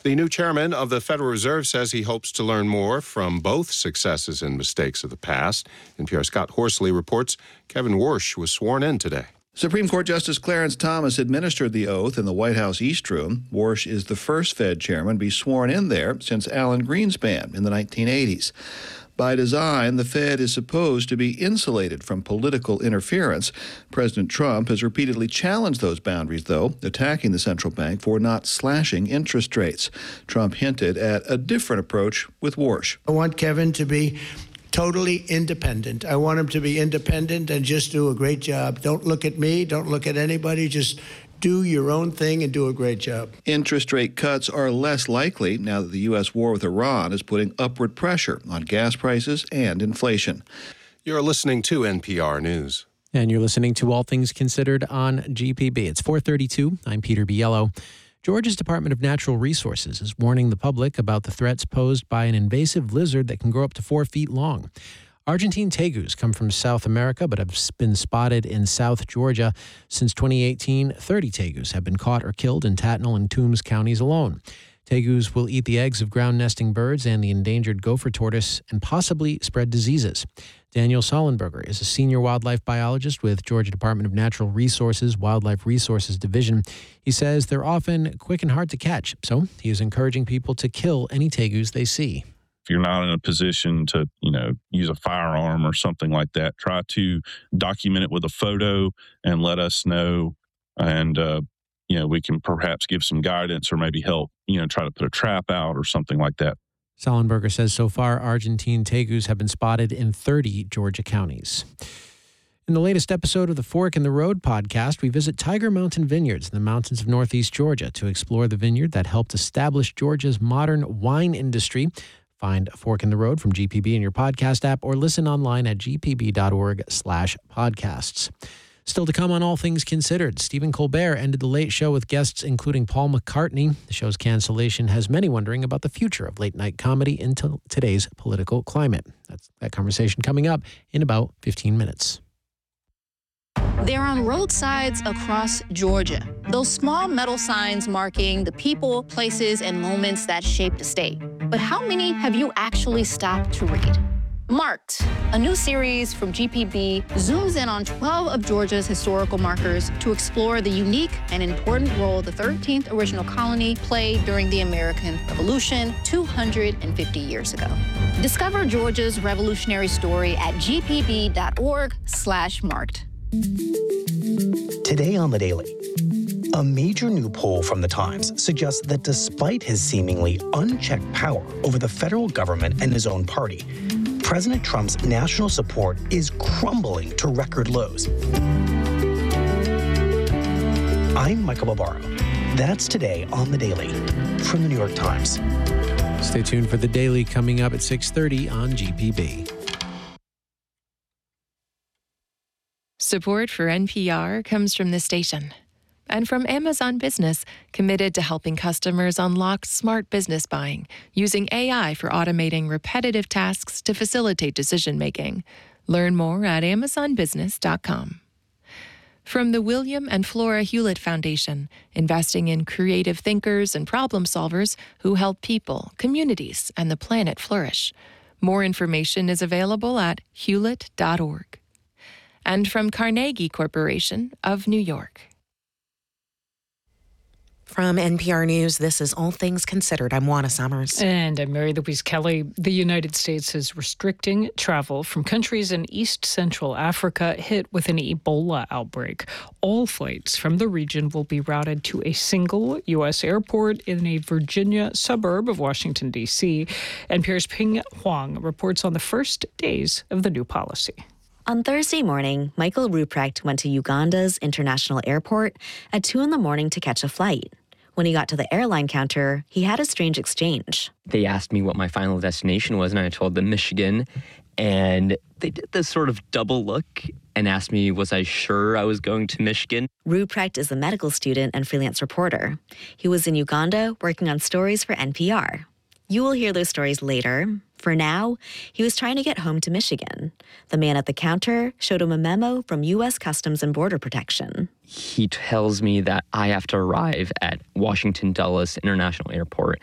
The new chairman of the Federal Reserve says he hopes to learn more from both successes and mistakes of the past. NPR's Scott Horsley reports Kevin Warsh was sworn in today. Supreme Court Justice Clarence Thomas administered the oath in the White House East Room. Warsh is the first Fed chairman to be sworn in there since Alan Greenspan in the 1980s. By design, the Fed is supposed to be insulated from political interference. President Trump has repeatedly challenged those boundaries, though, attacking the central bank for not slashing interest rates. Trump hinted at a different approach with Warsh. I want Kevin to be totally independent. I want him to be independent and just do a great job. Don't look at me. Don't look at anybody. Just do your own thing and do a great job. Interest rate cuts are less likely now that the U.S. war with Iran is putting upward pressure on gas prices and inflation. You're listening to NPR News. And you're listening to All Things Considered on GPB. It's 4:32. I'm Peter Biello. Georgia's Department of Natural Resources is warning the public about the threats posed by an invasive lizard that can grow up to 4 feet long. Argentine tegus come from South America but have been spotted in South Georgia. Since 2018, 30 tegus have been caught or killed in Tattnall and Toombs counties alone. Tegus will eat the eggs of ground-nesting birds and the endangered gopher tortoise and possibly spread diseases. Daniel Sollenberger is a senior wildlife biologist with Georgia Department of Natural Resources Wildlife Resources Division. He says they're often quick and hard to catch, so he is encouraging people to kill any tegus they see. If you're not in a position to, use a firearm or something like that, try to document it with a photo and let us know. And, we can perhaps give some guidance or maybe help, try to put a trap out or something like that. Sollenberger says so far, Argentine tegus have been spotted in 30 Georgia counties. In the latest episode of the Fork in the Road podcast, we visit Tiger Mountain Vineyards in the mountains of northeast Georgia to explore the vineyard that helped establish Georgia's modern wine industry. Find A Fork in the Road from GPB in your podcast app or listen online at gpb.org/podcasts. Still to come on All Things Considered, Stephen Colbert ended the Late Show with guests including Paul McCartney. The show's cancellation has many wondering about the future of late-night comedy in today's political climate. That's that conversation coming up in about 15 minutes. They're on roadsides across Georgia. Those small metal signs marking the people, places, and moments that shaped a state. But how many have you actually stopped to read? Marked, a new series from GPB, zooms in on 12 of Georgia's historical markers to explore the unique and important role the 13th original colony played during the American Revolution 250 years ago. Discover Georgia's revolutionary story at gpb.org/marked. Today on The Daily, a major new poll from The Times suggests that despite his seemingly unchecked power over the federal government and his own party, President Trump's national support is crumbling to record lows. I'm Michael Barbaro. That's today on The Daily from The New York Times. Stay tuned for The Daily coming up at 6:30 on GPB. Support for NPR comes from this station and from Amazon Business, committed to helping customers unlock smart business buying using AI for automating repetitive tasks to facilitate decision-making. Learn more at amazonbusiness.com. From the William and Flora Hewlett Foundation, investing in creative thinkers and problem solvers who help people, communities, and the planet flourish. More information is available at hewlett.org. And from Carnegie Corporation of New York. From NPR News, this is All Things Considered. I'm Juana Summers. And I'm Mary Louise Kelly. The United States is restricting travel from countries in East Central Africa hit with an Ebola outbreak. All flights from the region will be routed to a single U.S. airport in a Virginia suburb of Washington, D.C. NPR's Ping Huang reports on the first days of the new policy. On Thursday morning, Michael Ruprecht went to Uganda's international airport at 2 a.m. to catch a flight. When he got to the airline counter, he had a strange exchange. They asked me what my final destination was, and I told them Michigan. And they did this sort of double look and asked me, was I sure I was going to Michigan? Ruprecht is a medical student and freelance reporter. He was in Uganda working on stories for NPR. You will hear those stories later. For now, he was trying to get home to Michigan. The man at the counter showed him a memo from U.S. Customs and Border Protection. He tells me that I have to arrive at Washington Dulles International Airport